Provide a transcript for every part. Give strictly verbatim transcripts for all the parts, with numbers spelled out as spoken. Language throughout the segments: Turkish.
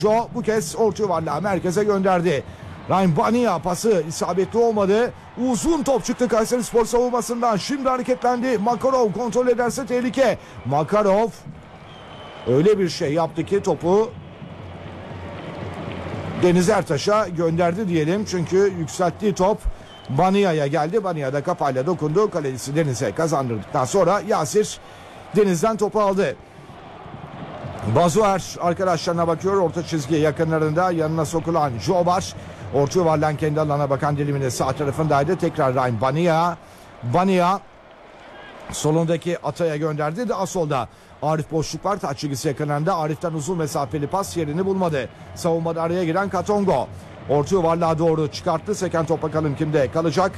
Joe bu kez orta yuvarlağı merkeze gönderdi. Ryan Bania pası isabetli olmadı. Uzun top çıktı Kayserispor savunmasından. Şimdi hareketlendi. Makarov kontrol ederse tehlike. Makarov öyle bir şey yaptı ki topu Deniz Ertaş'a gönderdi diyelim. Çünkü yükselttiği top Bania'ya geldi. Bania da kafayla dokundu. Kalecisi Deniz'e kazandırdıktan sonra Yasir Deniz'den topu aldı. Bazuer arkadaşlarına bakıyor. Orta çizgi yakınlarında yanına sokulan Jobar. Orta yuvarlan kendi alana bakan diliminin sağ tarafındaydı. Tekrar Ryan Bania. Bania solundaki Atay'a gönderdi. Daha solda Arif boşluk var. Taç çizgisi yakınlarında. Arif'ten uzun mesafeli pas yerini bulmadı. Savunmada araya giren Katongo. Orta yuvarlığa doğru çıkarttı. Seken top bakalım kimde kalacak.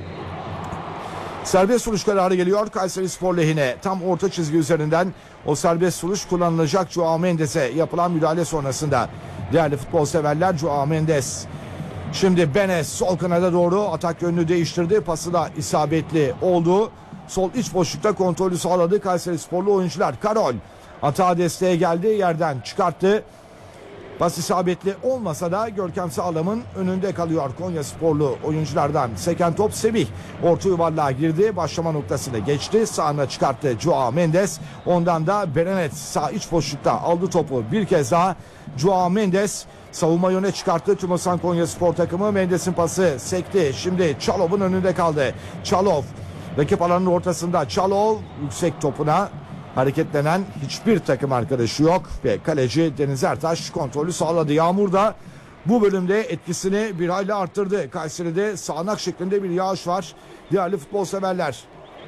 Serbest vuruş kararı geliyor Kayserispor lehine. Tam orta çizgi üzerinden o serbest vuruş kullanılacak. Joao Mendes'e yapılan müdahale sonrasında. Değerli futbol severler, Joao Mendes. Şimdi Benes sol kanada doğru atak yönünü değiştirdi. Pası da isabetli oldu. Sol iç boşlukta kontrolü sağladı Kayserisporlu oyuncular. Karol atağa desteğe geldi, yerden çıkarttı. Pas isabetli olmasa da Görkem Sağlam'ın önünde kalıyor Konyasporlu oyunculardan. Seken top Semih orta yuvarlığa girdi. Başlama noktasını geçti. Sağına çıkarttı Joao Mendes. Ondan da Berenet sağ iç boşlukta aldı topu. Bir kez daha Joao Mendes savunma yöne çıkarttı. Tümosan Konyaspor takımı. Mendes'in pası sekti. Şimdi Çalov'un önünde kaldı. Çalov rakip alanın ortasında. Çalov yüksek topuna hareketlenen hiçbir takım arkadaşı yok ve kaleci Deniz Ertaş kontrolü sağladı. Yağmur da bu bölümde etkisini bir hayli arttırdı. Kayseri'de sağanak şeklinde bir yağış var. Değerli futbol severler.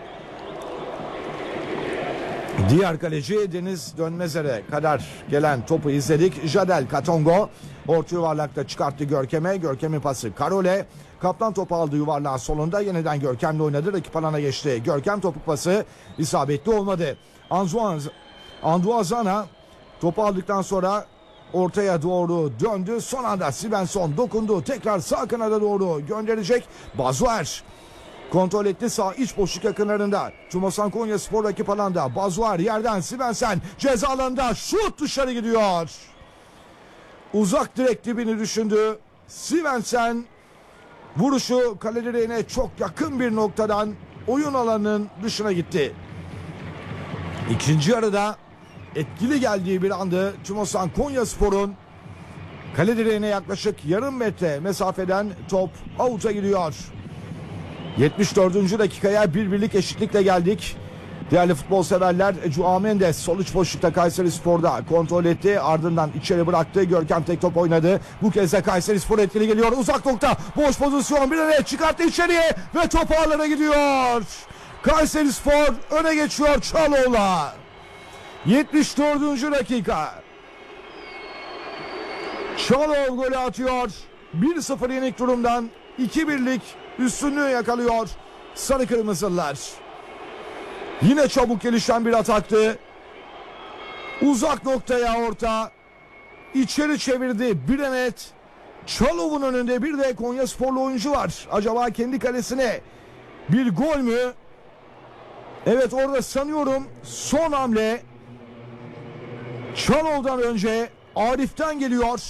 Diğer kaleci Deniz Dönmezer'e kadar gelen topu izledik. Jadel Katongo orta yuvarlakta çıkarttı Görkem'e. Görkem'in pası Karol'e. Kaptan topu aldı yuvarlağın solunda. Yeniden Görkem'le oynadı. Rakip alana geçti. Görkem topuk pası isabetli olmadı. Anduazana topu aldıktan sonra ortaya doğru döndü. Son anda Svensson dokundu. Tekrar sağ kanada doğru gönderecek. Bazuer kontrol etti sağ iç boşluk yakınlarında. Tümosan Konyaspor rakip alanda. Bazuer yerden Svensson ceza alanında şut dışarı gidiyor. Uzak direk dibini düşündü. Svensson vuruşu kale direğine çok yakın bir noktadan oyun alanının dışına gitti. İkinci yarıda etkili geldiği bir andı. Tümosan Konyaspor'un kale direğine yaklaşık yarım metre mesafeden top avuta gidiyor. yetmiş dördüncü dakikaya bir birlik eşitlikle geldik. Değerli futbol severler, Joao Mendes sol iç boşlukta Kayserispor'da kontrol etti. Ardından içeri bıraktı. Görkem tek top oynadı. Bu kez de Kayserispor etkili geliyor. Uzak nokta. Boş pozisyon. Bir yere çıkarttı içeriye ve top ağlara gidiyor. Kayserispor öne geçiyor Çalov'la. yetmiş dördüncü dakika. Çalov golü atıyor. bir sıfır yenik durumdan iki birlik üstünlüğü yakalıyor Sarı Kırmızılar. Yine çabuk gelişen bir ataktı. Uzak noktaya orta. İçeri çevirdi Birenet. Çalov'un önünde bir de Konyasporlu oyuncu var. Acaba kendi kalesine bir gol mü? Evet, orada sanıyorum son hamle Çalov'dan önce Arif'ten geliyor.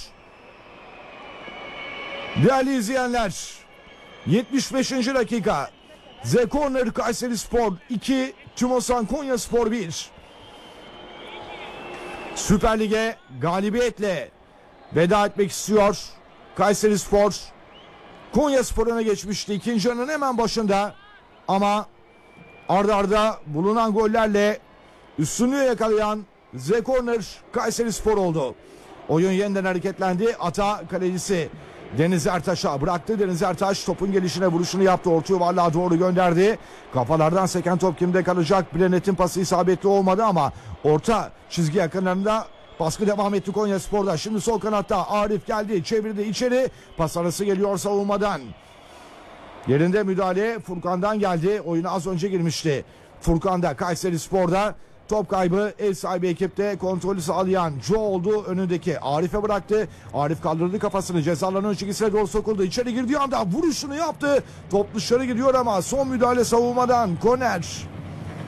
Değerli izleyenler, yetmiş beşinci dakika. The Corner Kayserispor iki, Tümosan Konyaspor bir. Süper Lig'e galibiyetle veda etmek istiyor Kayserispor. Konyaspor öne geçmişti ikinci yarının hemen başında ama arda arda bulunan gollerle üstünlüğü yakalayan The Corner Kayserispor oldu. Oyun yeniden hareketlendi. Ata kalecisi Deniz Ertaş'a bıraktı. Deniz Ertaş topun gelişine vuruşunu yaptı. Orta yuvarlığa doğru gönderdi. Kafalardan seken top kimde kalacak? Bilenet'in pası isabetli olmadı ama orta çizgi yakınlarında baskı devam etti Konyaspor'da. Şimdi sol kanatta Arif geldi. Çevirdi içeri. Pas arası geliyor savunmadan. Yerinde müdahale Furkan'dan geldi. Oyuna az önce girmişti. Furkan'da Kayserispor'da top kaybı ev sahibi ekipte kontrolü sağlayan Joe oldu. Önündeki Arif'e bıraktı. Arif kaldırdı kafasını. Cezaların çizgisine doğru sokuldu. İçeri girdiği anda vuruşunu yaptı. Top dışarı gidiyor ama son müdahale savunmadan korner.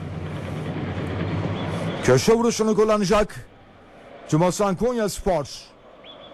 Köşe vuruşunu kullanacak Tümosan Konyaspor.